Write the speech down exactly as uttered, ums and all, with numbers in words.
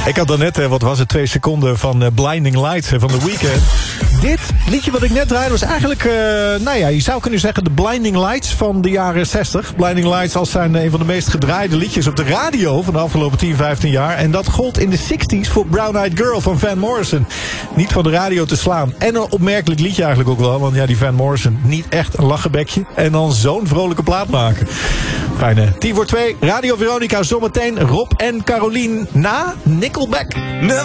Ik had daarnet, eh, wat was het, twee seconden van eh, Blinding Lights eh, van The Weeknd. Dit liedje wat ik net draaide was eigenlijk, uh, nou ja, je zou kunnen zeggen de Blinding Lights van de jaren zestig. Blinding Lights als zijn een van de meest gedraaide liedjes op de radio van de afgelopen tien, vijftien jaar. En dat gold in de zestig's voor Brown Eyed Girl van Van Morrison. Niet van de radio te slaan. En een opmerkelijk liedje eigenlijk ook wel, want ja, die Van Morrison, niet echt een lachenbekje. En dan zo'n vrolijke plaat maken. Fijne. tien voor twee, Radio Veronica, zometeen Rob en Carolien na Nickelback.